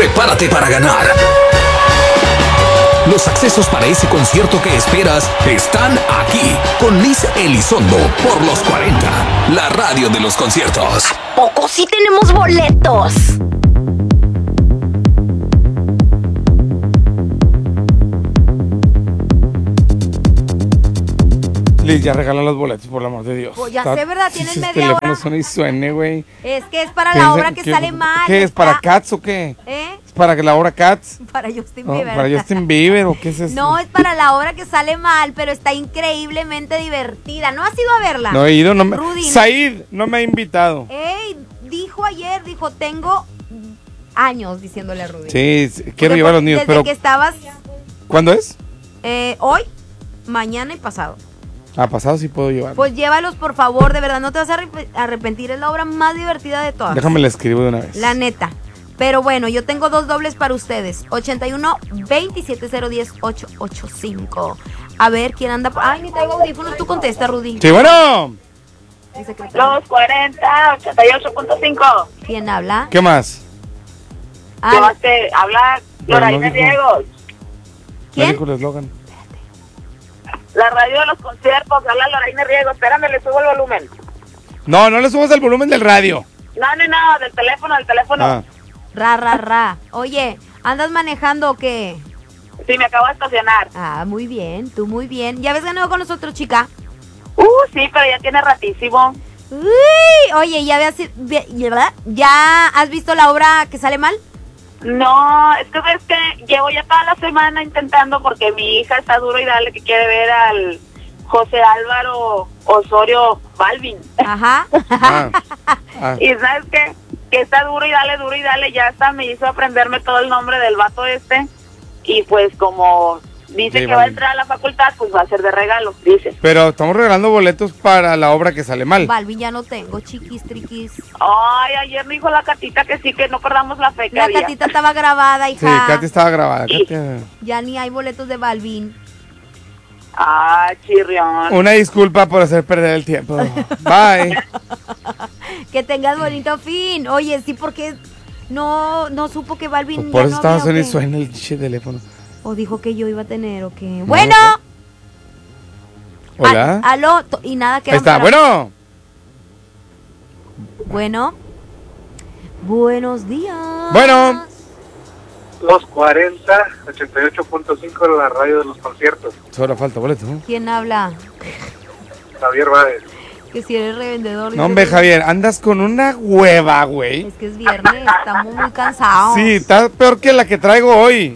prepárate para ganar. Los accesos para ese concierto que esperas están aquí, con Liz Elizondo por los 40, la radio de los conciertos. ¿A poco sí tenemos boletos? Liz, ya regala los boletos, por el amor de Dios. Pues ya sé, ¿verdad? Tienes Sus media hora. teléfonos suena y suene, güey. Es que es para la obra que sale mal. ¿Qué es? ¿Para Cats o qué? ¿Eh? ¿Es para que la obra Cats? Para Justin No, Bieber. ¿para Justin Bieber o qué es eso? No, es para la obra que sale mal, pero está increíblemente divertida. ¿No has ido a verla? No he ido, no me... Rudy. Said no me ha invitado. Dijo ayer, tengo años diciéndole a Rudy. Sí, quiero llevar a los niños, desde pero... que estabas... ¿Cuándo es? Hoy, mañana y pasado. Pasado sí puedo llevar. Pues llévalos, por favor, de verdad, no te vas a arrepentir. Es la obra más divertida de todas. Déjame la escribo de una vez. La neta. Pero bueno, yo tengo 2 dobles para ustedes. 81-27010-885. A ver, ¿quién anda? Ay, ni traigo audífonos. Tú contesta, Rudy. Sí, bueno. Los 40, 88.5. ¿Quién habla? ¿Qué más? Habla Loraine Riegos. ¿Quién? Me dijo el eslogan. La radio de los conciertos, habla Loraine Riegos. Espérame, le subo el volumen. No le subas el volumen del radio. No, del teléfono. Ra. Oye, ¿andas manejando o qué? Sí, me acabo de estacionar. Muy bien, tú muy bien. ¿Ya habías ganado con nosotros, chica? Sí, pero ya tiene ratísimo. Uy, oye, ¿ya has visto la obra que sale mal? No, es que ves que llevo ya toda la semana intentando porque mi hija está duro y dale que quiere ver al José Álvaro Osorio Balvin. Ajá. Y sabes que está duro y dale, ya hasta me hizo aprenderme todo el nombre del vato y pues como dice sí, que va a entrar a la facultad, pues va a ser de regalo, dice. Pero estamos regalando boletos para la obra que sale mal. Balvin ya no tengo, chiquis, triquis. Ay, ayer me dijo la Catita que sí, que no perdamos la fe que La había. Catita estaba grabada, hija. Sí, Katy estaba grabada. Ya ni hay boletos de Balvin. Chirrión. Una disculpa por hacer perder el tiempo. Bye. Que tengas bonito fin. Oye, sí, porque no supo que Balvin Por ya eso no estaba había, suena el teléfono. O dijo que yo iba a tener o qué. Bueno. Hola. Aló, y nada que... Ahí está, bueno. Bueno. Buenos días. Bueno. Los 40, 88.5 de la radio de los conciertos. Solo falta boleto, ¿no? ¿Quién habla? Javier Báez. Que si eres revendedor. No, hombre, Javier, andas con una hueva, güey. Es que es viernes, estamos muy cansados. Sí, está peor que la que traigo hoy.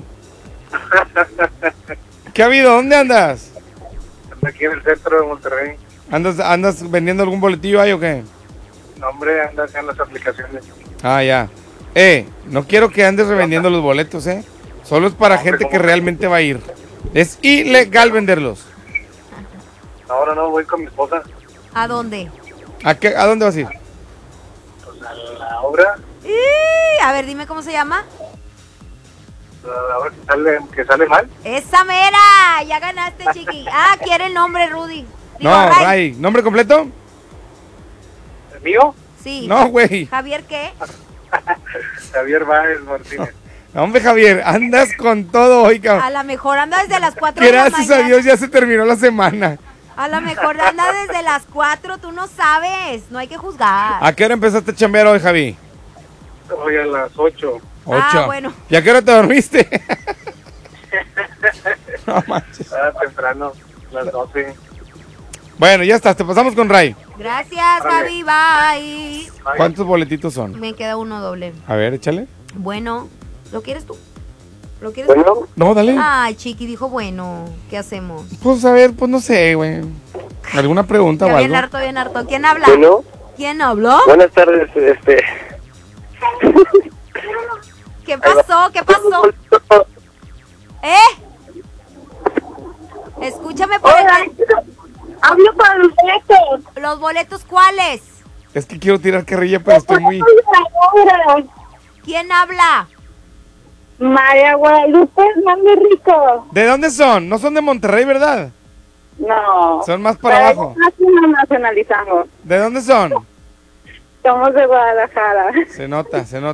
¿Qué ha habido? ¿Dónde andas? Ando aquí en el centro de Monterrey. ¿Andas vendiendo algún boletillo ahí o qué? No, hombre, anda en las aplicaciones. Ya. No quiero que andes revendiendo los boletos, Solo es para gente que realmente va a ir. Es ilegal venderlos. Ahora no, voy con mi esposa. ¿A dónde? ¿A dónde vas a ir? Pues a la obra. A ver, dime cómo se llama. La obra que sale mal. ¡Esa mera! Ya ganaste, chiqui. Quiere el nombre, Rudy. Digo, No, Ray. ¿Nombre completo? ¿El mío? Sí. No, güey. ¿Javier qué? Javier Báez Martínez. No, hombre, Javier, andas con todo hoy, cabrón. A lo mejor anda desde las 4 de la mañana. Gracias a Dios ya se terminó la semana. A lo mejor anda desde las 4, tú no sabes. No hay que juzgar. ¿A qué hora empezaste a chambear hoy, Javi? Hoy a las 8. 8. Bueno. ¿Y a qué hora te dormiste? No manches. Temprano, las 12. Bueno, ya estás, te pasamos con Ray. Gracias, Javi, bye. ¿Cuántos boletitos son? Me queda uno doble. A ver, échale. Bueno, ¿lo quieres tú? ¿Lo quieres Bueno. tú? No, dale. Ay, chiqui, dijo bueno. ¿Qué hacemos? Pues a ver, pues no sé, güey. ¿Alguna pregunta o Ya algo? bien harto. ¿Quién habla? Bueno. ¿Quién habló? Buenas tardes, ¿Qué pasó? Escúchame por el... Hablo para los boletos. ¿Los boletos cuáles? Es que quiero tirar carrilla, pero estoy muy... ¿Quién habla? María Guadalupe Hernández Rico. ¿De dónde son? No son de Monterrey, ¿verdad? No. Son más para abajo. Nos nacionalizamos. ¿De dónde son? Somos de Guadalajara. Se nota.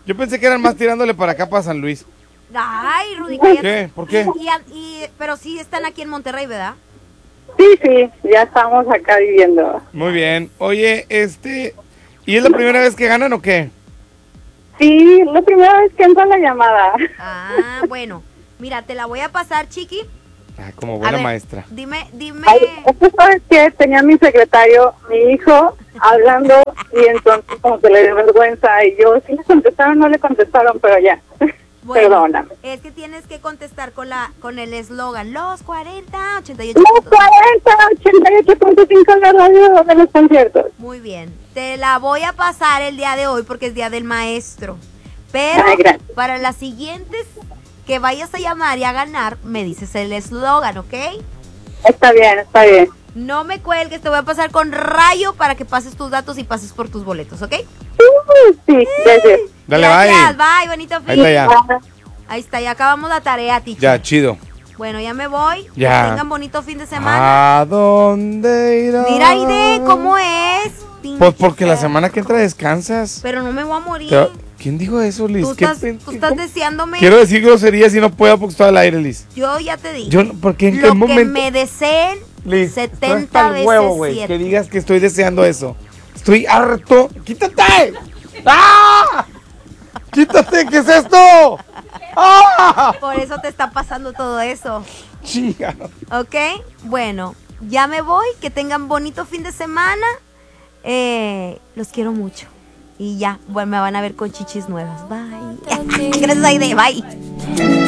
Yo pensé que eran más tirándole para acá, para San Luis. Ay, Rudy, ¿Por cállate. qué? ¿Por qué? Pero sí están aquí en Monterrey, ¿verdad? Sí, ya estamos acá viviendo. Muy bien. Oye, ¿y es la primera vez que ganan o qué? Sí, la primera vez que entra la llamada. Ah, bueno. Mira, te la voy a pasar, Chiqui. Ah, como A buena ver, maestra. Dime. Ay, es que sabes que tenía mi secretario, mi hijo, hablando y entonces como que le dio vergüenza y yo, sí le contestaron, no le contestaron, pero ya, Bueno, perdóname. es que tienes que contestar con el eslogan, los 40, 88. Los 40, 88.5 la radio de los conciertos. Muy bien. Te la voy a pasar el día de hoy porque es día del maestro. Pero Ay, gracias. para las siguientes que vayas a llamar y a ganar, me dices el eslogan, ¿ok? Está bien. No me cuelgues, te voy a pasar con Rayo para que pases tus datos y pases por tus boletos, ¿ok? Sí, gracias. Dale, Gracias, bye. bye, bonito fin. Ahí está ya. Ahí está, ya acabamos la tarea, teacher. Ya, chido. Bueno, ya me voy. Ya. Que tengan bonito fin de semana. ¿A dónde irás? Mira, Aide, ¿cómo es? Pues porque la semana que entra descansas. Pero no me voy a morir. ¿Quién dijo eso, Liz? Tú estás deseándome. Quiero decir groserías y no puedo porque estoy al aire, Liz. Yo ya te dije. Yo, porque en qué Lo que momento. me deseen Liz, 70 veces huevo, güey, 7. que digas que estoy deseando eso. Estoy harto. ¡Quítate! ¡Ah! ¡Quítate! ¿Qué es esto? ¡Ah! Por eso te está pasando todo eso. Chinga. ¿Ok? Bueno, ya me voy. Que tengan bonito fin de semana. Los quiero mucho. Y ya, bueno, me van a ver con chichis nuevas. Bye. Gracias, Aide. Bye.